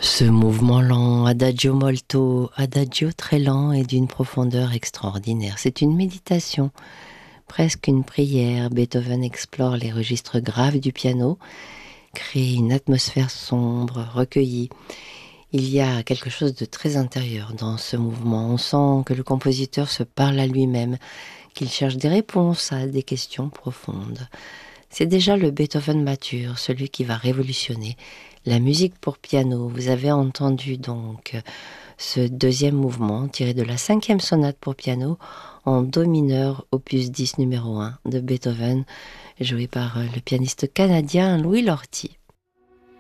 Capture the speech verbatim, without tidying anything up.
Ce mouvement lent, adagio molto, adagio très lent et d'une profondeur extraordinaire. C'est une méditation, presque une prière. Beethoven explore les registres graves du piano, crée une atmosphère sombre, recueillie. Il y a quelque chose de très intérieur dans ce mouvement. On sent que le compositeur se parle à lui-même, qu'il cherche des réponses à des questions profondes. C'est déjà le Beethoven mature, celui qui va révolutionner la musique pour piano. Vous avez entendu donc ce deuxième mouvement tiré de la cinquième sonate pour piano en do mineur, opus dix numéro un de Beethoven, joué par le pianiste canadien Louis Lorty.